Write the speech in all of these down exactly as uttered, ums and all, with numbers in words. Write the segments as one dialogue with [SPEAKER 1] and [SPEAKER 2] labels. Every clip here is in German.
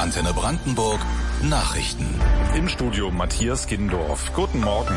[SPEAKER 1] Antenne Brandenburg Nachrichten.
[SPEAKER 2] Im Studio Matthias Gindorf. Guten Morgen.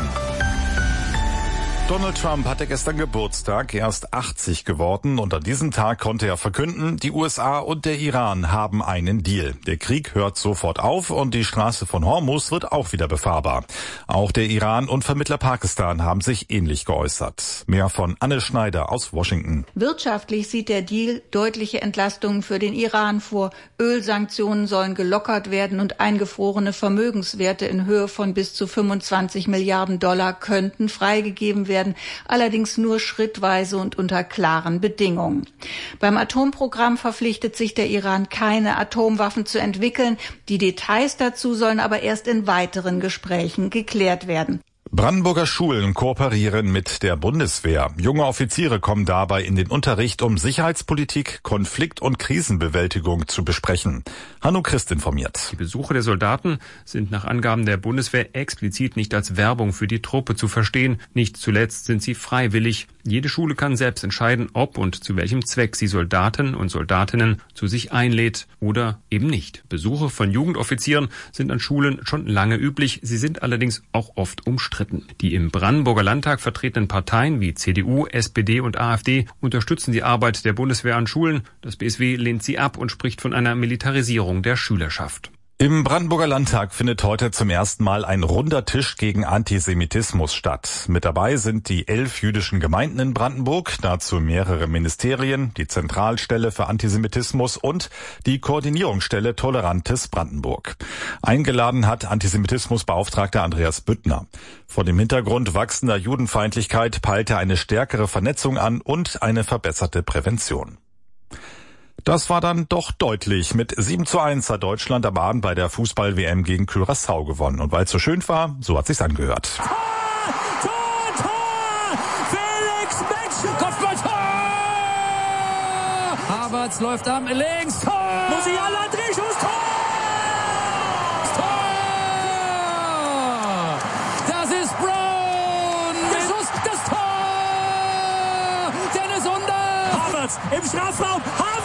[SPEAKER 2] Donald Trump hatte gestern Geburtstag, er ist achtzig geworden und an diesem Tag konnte er verkünden, die U S A und der Iran haben einen Deal. Der Krieg hört sofort auf und die Straße von Hormuz wird auch wieder befahrbar. Auch der Iran und Vermittler Pakistan haben sich ähnlich geäußert. Mehr von Anne Schneider aus Washington.
[SPEAKER 3] Wirtschaftlich sieht der Deal deutliche Entlastungen für den Iran vor. Ölsanktionen sollen gelockert werden und eingefrorene Vermögenswerte in Höhe von bis zu fünfundzwanzig Milliarden Dollar könnten freigegeben werden. Werden, allerdings nur schrittweise und unter klaren Bedingungen. Beim Atomprogramm verpflichtet sich der Iran, keine Atomwaffen zu entwickeln. Die Details dazu sollen aber erst in weiteren Gesprächen geklärt werden.
[SPEAKER 2] Brandenburger Schulen kooperieren mit der Bundeswehr. Junge Offiziere kommen dabei in den Unterricht, um Sicherheitspolitik, Konflikt- und Krisenbewältigung zu besprechen. Hanno Christ informiert.
[SPEAKER 4] Die Besuche der Soldaten sind nach Angaben der Bundeswehr explizit nicht als Werbung für die Truppe zu verstehen. Nicht zuletzt sind sie freiwillig. Jede Schule kann selbst entscheiden, ob und zu welchem Zweck sie Soldaten und Soldatinnen zu sich einlädt oder eben nicht. Besuche von Jugendoffizieren sind an Schulen schon lange üblich. Sie sind allerdings auch oft umstritten. Die im Brandenburger Landtag vertretenen Parteien wie C D U, S P D und AfD unterstützen die Arbeit der Bundeswehr an Schulen. Das B S W lehnt sie ab und spricht von einer Militarisierung der Schülerschaft.
[SPEAKER 2] Im Brandenburger Landtag findet heute zum ersten Mal ein runder Tisch gegen Antisemitismus statt. Mit dabei sind die elf jüdischen Gemeinden in Brandenburg, dazu mehrere Ministerien, die Zentralstelle für Antisemitismus und die Koordinierungsstelle Tolerantes Brandenburg. Eingeladen hat Antisemitismusbeauftragter Andreas Büttner. Vor dem Hintergrund wachsender Judenfeindlichkeit peilt er eine stärkere Vernetzung an und eine verbesserte Prävention. Das war dann doch deutlich. Mit sieben zu eins hat Deutschland am Abend bei der Fußball-W M gegen Curaçao gewonnen. Und weil es so schön war, so hat sich's angehört.
[SPEAKER 5] Tor, Tor, Tor! Felix Metscher! Kopfballtor! Havertz läuft am links. Tor! Musiala, Drehschuss, Tor! Tor! Das ist Brown! Der Schuss, das Tor! Dennis Under! Havertz im Strafraum! Havertz!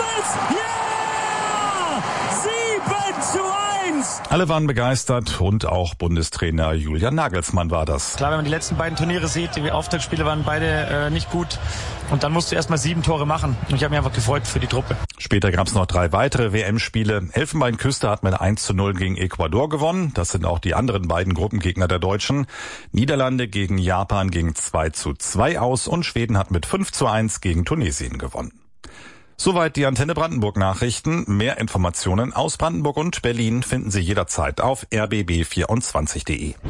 [SPEAKER 5] Ja! sieben zu eins!
[SPEAKER 2] Alle waren begeistert und auch Bundestrainer Julian Nagelsmann war das.
[SPEAKER 6] Klar, wenn man die letzten beiden Turniere sieht, die Auftaktspiele waren beide äh, nicht gut. Und dann musst du erstmal sieben Tore machen. Und ich habe mich einfach gefreut für die Truppe.
[SPEAKER 2] Später gab es noch drei weitere W M-Spiele. Elfenbeinküste hat mit eins zu null gegen Ecuador gewonnen. Das sind auch die anderen beiden Gruppengegner der Deutschen. Niederlande gegen Japan ging zwei zu zwei aus und Schweden hat mit fünf zu eins gegen Tunesien gewonnen. Soweit die Antenne Brandenburg Nachrichten. Mehr Informationen aus Brandenburg und Berlin finden Sie jederzeit auf r b b vierundzwanzig punkt de.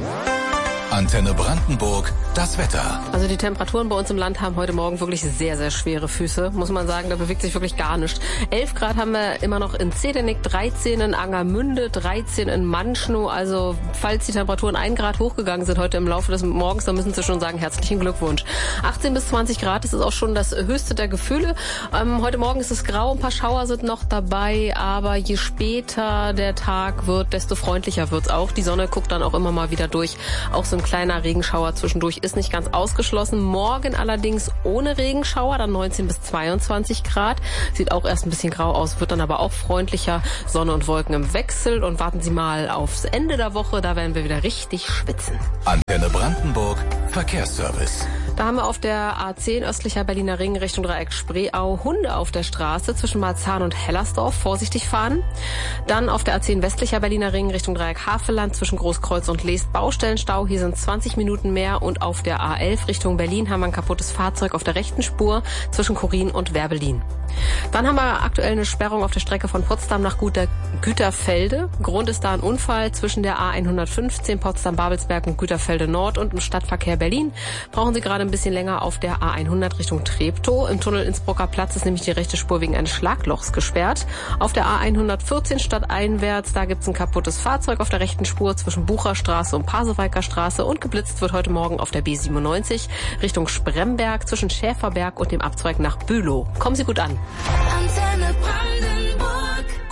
[SPEAKER 1] Antenne Brandenburg, das Wetter.
[SPEAKER 7] Also die Temperaturen bei uns im Land haben heute Morgen wirklich sehr, sehr schwere Füße, muss man sagen. Da bewegt sich wirklich gar nichts. elf Grad haben wir immer noch in Zedenik, dreizehn in Angermünde, dreizehn in Manschnow. Also falls die Temperaturen ein Grad hochgegangen sind heute im Laufe des Morgens, dann müssen Sie schon sagen, herzlichen Glückwunsch. achtzehn bis zwanzig Grad, das ist auch schon das höchste der Gefühle. Ähm, heute Morgen ist es grau, ein paar Schauer sind noch dabei, aber je später der Tag wird, desto freundlicher wird's auch. Die Sonne guckt dann auch immer mal wieder durch. Auch so ein kleiner Regenschauer zwischendurch ist nicht ganz ausgeschlossen. Morgen allerdings ohne Regenschauer, dann neunzehn bis zweiundzwanzig Grad. Sieht auch erst ein bisschen grau aus, wird dann aber auch freundlicher. Sonne und Wolken im Wechsel. Und warten Sie mal aufs Ende der Woche, da werden wir wieder richtig schwitzen.
[SPEAKER 1] Antenne Brandenburg, Verkehrsservice.
[SPEAKER 7] Da haben wir auf der A zehn östlicher Berliner Ring Richtung Dreieck Spreeau Hunde auf der Straße zwischen Marzahn und Hellersdorf. Vorsichtig fahren. Dann auf der A zehn westlicher Berliner Ring Richtung Dreieck Havelland zwischen Großkreuz und Leest Baustellenstau. Hier sind zwanzig Minuten mehr. Und auf der A elf Richtung Berlin haben wir ein kaputtes Fahrzeug auf der rechten Spur zwischen Korin und Werbelin. Dann haben wir aktuell eine Sperrung auf der Strecke von Potsdam nach Güterfelde. Grund ist da ein Unfall zwischen der A hundertfünfzehn Potsdam-Babelsberg und Güterfelde Nord und im Stadtverkehr Berlin. Brauchen Sie gerade ein bisschen länger auf der A hundert Richtung Treptow. Im Tunnel Innsbrucker Platz ist nämlich die rechte Spur wegen eines Schlaglochs gesperrt. Auf der A hundertvierzehn stadteinwärts, da gibt's ein kaputtes Fahrzeug auf der rechten Spur zwischen Bucherstraße und Pasewalker Straße und geblitzt wird heute Morgen auf der B siebenundneunzig Richtung Spremberg zwischen Schäferberg und dem Abzweig nach Bülow. Kommen Sie gut an.
[SPEAKER 8] Antenne Brandenburg.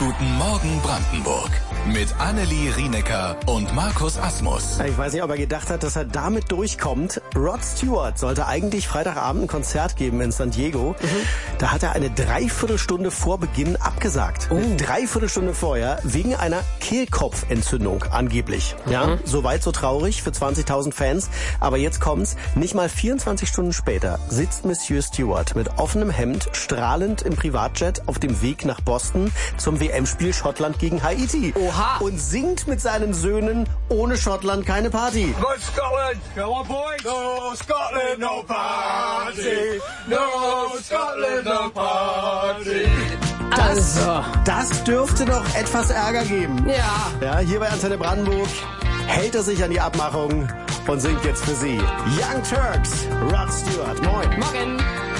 [SPEAKER 1] Guten Morgen Brandenburg. Mit Annelie Rienecker und Markus Asmus.
[SPEAKER 8] Ich weiß nicht, ob er gedacht hat, dass er damit durchkommt. Rod Stewart sollte eigentlich Freitagabend ein Konzert geben in San Diego. Mhm. Da hat er eine Dreiviertelstunde vor Beginn abgesagt. Oh. Eine Dreiviertelstunde vorher, wegen einer Kehlkopfentzündung angeblich. Mhm. Ja, so weit, so traurig für zwanzigtausend Fans. Aber jetzt kommt's. Nicht mal vierundzwanzig Stunden später sitzt Monsieur Stewart mit offenem Hemd, strahlend im Privatjet auf dem Weg nach Boston zum W M-Spiel Schottland gegen Haiti. Oha. Und singt mit seinen Söhnen: Ohne Schottland keine Party.
[SPEAKER 5] Go Scotland! Go on, boys! No Scotland, no party! No Scotland, no party!
[SPEAKER 8] Das, also. das dürfte doch etwas Ärger geben.
[SPEAKER 7] Ja.
[SPEAKER 8] Ja, hier bei Antenne Brandenburg hält er sich an die Abmachung und singt jetzt für Sie Young Turks, Rod Stewart. Moin.
[SPEAKER 7] Morgen.